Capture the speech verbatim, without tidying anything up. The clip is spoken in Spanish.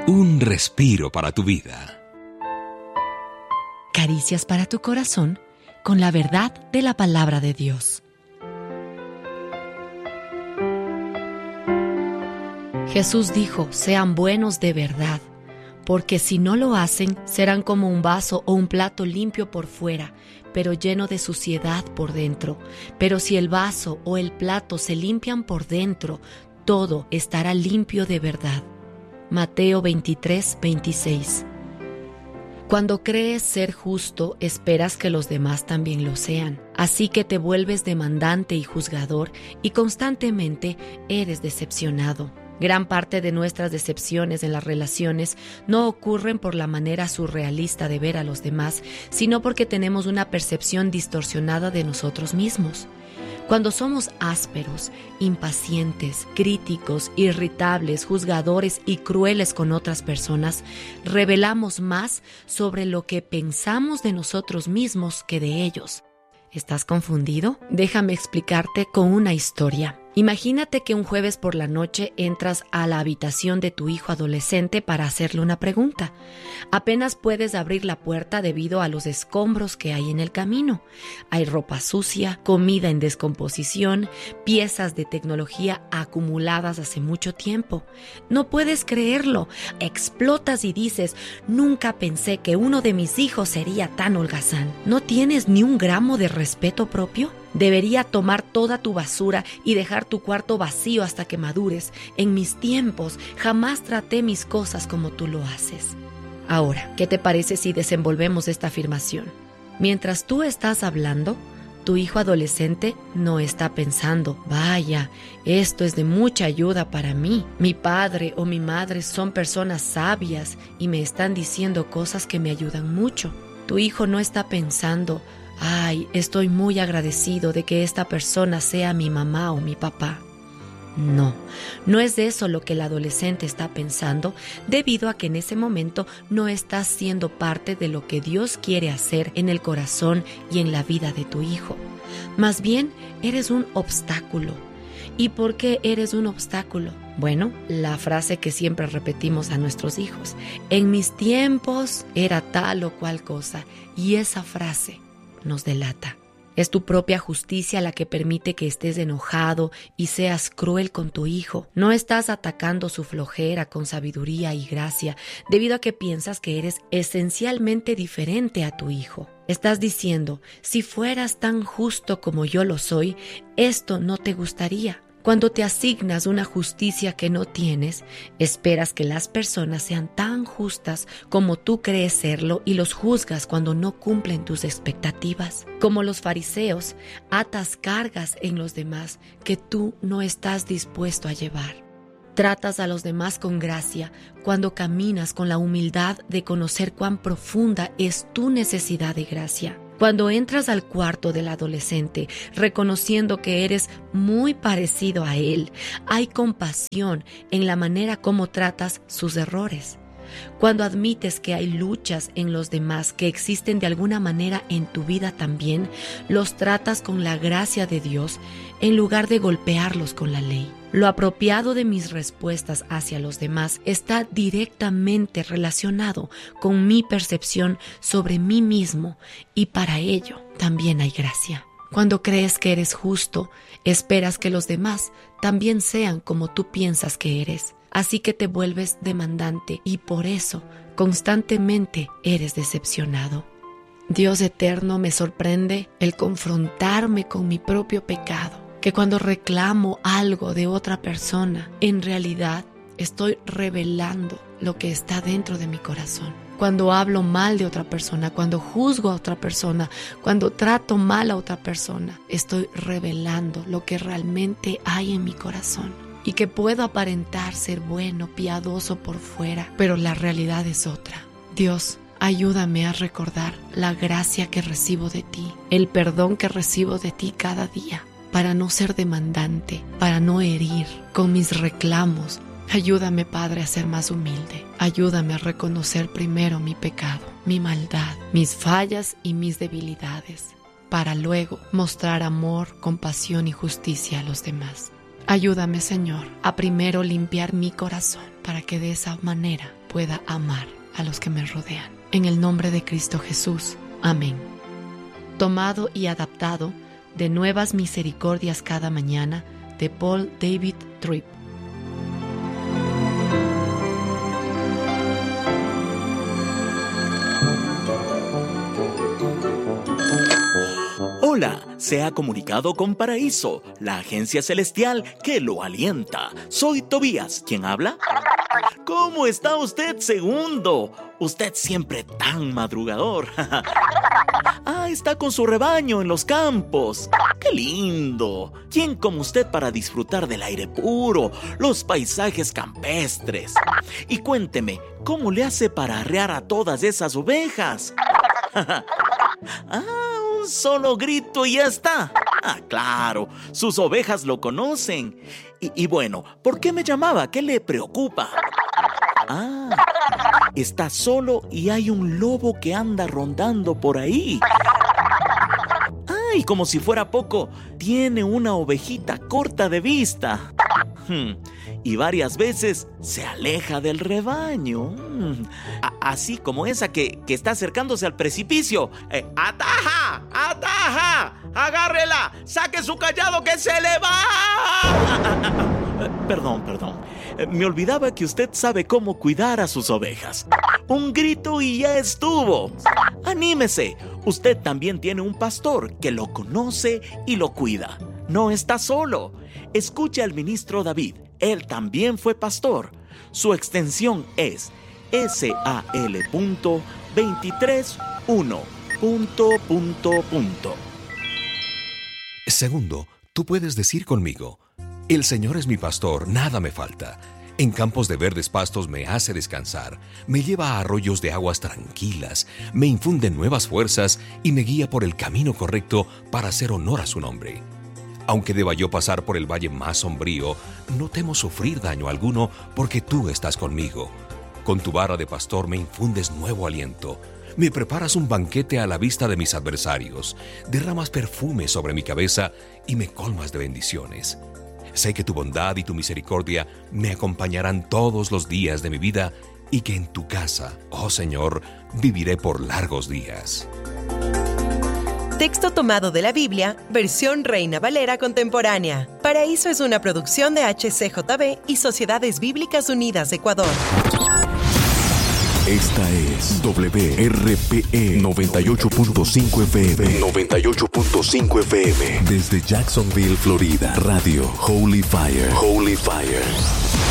Un respiro para tu vida. Caricias para tu corazón con la verdad de la palabra de Dios. Jesús dijo: sean buenos de verdad, porque si no lo hacen, serán como un vaso o un plato limpio por fuera, pero lleno de suciedad por dentro. Pero si el vaso o el plato se limpian por dentro, todo estará limpio de verdad. Mateo veintitrés, veintiséis. Cuando crees ser justo, esperas que los demás también lo sean. Así que te vuelves demandante y juzgador y constantemente eres decepcionado. Gran parte de nuestras decepciones en las relaciones no ocurren por la manera surrealista de ver a los demás, sino porque tenemos una percepción distorsionada de nosotros mismos. Cuando somos ásperos, impacientes, críticos, irritables, juzgadores y crueles con otras personas, revelamos más sobre lo que pensamos de nosotros mismos que de ellos. ¿Estás confundido? Déjame explicarte con una historia. Imagínate que un jueves por la noche entras a la habitación de tu hijo adolescente para hacerle una pregunta. Apenas puedes abrir la puerta debido a los escombros que hay en el camino. Hay ropa sucia, comida en descomposición, piezas de tecnología acumuladas hace mucho tiempo. No puedes creerlo. Explotas y dices: nunca pensé que uno de mis hijos sería tan holgazán. ¿No tienes ni un gramo de respeto propio? Debería tomar toda tu basura y dejar tu cuarto vacío hasta que madures. En mis tiempos jamás traté mis cosas como tú lo haces. Ahora, ¿qué te parece si desenvolvemos esta afirmación? Mientras tú estás hablando, tu hijo adolescente no está pensando: vaya, esto es de mucha ayuda para mí. Mi padre o mi madre son personas sabias y me están diciendo cosas que me ayudan mucho. Tu hijo no está pensando: ay, estoy muy agradecido de que esta persona sea mi mamá o mi papá. No, no es de eso lo que el adolescente está pensando, debido a que en ese momento no estás siendo parte de lo que Dios quiere hacer en el corazón y en la vida de tu hijo. Más bien, eres un obstáculo. ¿Y por qué eres un obstáculo? Bueno, la frase que siempre repetimos a nuestros hijos: en mis tiempos era tal o cual cosa, y esa frase nos delata. Es tu propia justicia la que permite que estés enojado y seas cruel con tu hijo. No estás atacando su flojera con sabiduría y gracia, debido a que piensas que eres esencialmente diferente a tu hijo. Estás diciendo: si fueras tan justo como yo lo soy, esto no te gustaría. Cuando te asignas una justicia que no tienes, esperas que las personas sean tan justas como tú crees serlo y los juzgas cuando no cumplen tus expectativas. Como los fariseos, atas cargas en los demás que tú no estás dispuesto a llevar. Tratas a los demás con gracia cuando caminas con la humildad de conocer cuán profunda es tu necesidad de gracia. Cuando entras al cuarto del adolescente, reconociendo que eres muy parecido a él, hay compasión en la manera como tratas sus errores. Cuando admites que hay luchas en los demás que existen de alguna manera en tu vida también, los tratas con la gracia de Dios en lugar de golpearlos con la ley. Lo apropiado de mis respuestas hacia los demás está directamente relacionado con mi percepción sobre mí mismo, y para ello también hay gracia. Cuando crees que eres justo, esperas que los demás también sean como tú piensas que eres. Así que te vuelves demandante y por eso constantemente eres decepcionado. Dios eterno, me sorprende el confrontarme con mi propio pecado, que cuando reclamo algo de otra persona, en realidad estoy revelando lo que está dentro de mi corazón. Cuando hablo mal de otra persona, cuando juzgo a otra persona, cuando trato mal a otra persona, estoy revelando lo que realmente hay en mi corazón. Y que puedo aparentar ser bueno, piadoso por fuera, pero la realidad es otra. Dios, ayúdame a recordar la gracia que recibo de ti, el perdón que recibo de ti cada día, para no ser demandante, para no herir con mis reclamos. Ayúdame, Padre, a ser más humilde. Ayúdame a reconocer primero mi pecado, mi maldad, mis fallas y mis debilidades, para luego mostrar amor, compasión y justicia a los demás. Ayúdame, Señor, a primero limpiar mi corazón, para que de esa manera pueda amar a los que me rodean. En el nombre de Cristo Jesús. Amén. Tomado y adaptado de Nuevas Misericordias cada mañana, de Paul David Tripp. Hola, se ha comunicado con Paraíso, la agencia celestial que lo alienta. Soy Tobías, ¿quién habla? ¿Cómo está usted, segundo? Usted siempre tan madrugador. Ah, está con su rebaño en los campos. ¡Qué lindo! ¿Quién como usted para disfrutar del aire puro, los paisajes campestres? Y cuénteme, ¿cómo le hace para arrear a todas esas ovejas? Ah, un solo grito y ya está. Ah, claro, sus ovejas lo conocen. Y, y bueno, ¿por qué me llamaba? ¿Qué le preocupa? Ah, está solo y hay un lobo que anda rondando por ahí. Ah, y como si fuera poco, tiene una ovejita corta de vista. Hmm. Y varias veces se aleja del rebaño. Hmm. A- así como esa que, que está acercándose al precipicio. Eh, ¡Ataja! ¡Ataja! ¡Agárrela! ¡Saque su cayado que se le va! Eh, perdón, perdón. Eh, me olvidaba que usted sabe cómo cuidar a sus ovejas. Un grito y ya estuvo. ¡Anímese! Usted también tiene un pastor que lo conoce y lo cuida. No está solo. Escuche al ministro David. Él también fue pastor. Su extensión es S A L veintitrés uno. Segundo, tú puedes decir conmigo: el Señor es mi pastor, nada me falta. En campos de verdes pastos me hace descansar, me lleva a arroyos de aguas tranquilas, me infunde nuevas fuerzas y me guía por el camino correcto para hacer honor a su nombre. Aunque deba yo pasar por el valle más sombrío, no temo sufrir daño alguno porque tú estás conmigo. Con tu vara de pastor me infundes nuevo aliento. Me preparas un banquete a la vista de mis adversarios. Derramas perfume sobre mi cabeza y me colmas de bendiciones. Sé que tu bondad y tu misericordia me acompañarán todos los días de mi vida y que en tu casa, oh Señor, viviré por largos días. Texto tomado de la Biblia, versión Reina Valera contemporánea. Paraíso es una producción de H C J B y Sociedades Bíblicas Unidas de Ecuador. Esta es W R P E noventa y ocho punto cinco F M. noventa y ocho punto cinco F M. Desde Jacksonville, Florida. Radio Holy Fire. Holy Fire.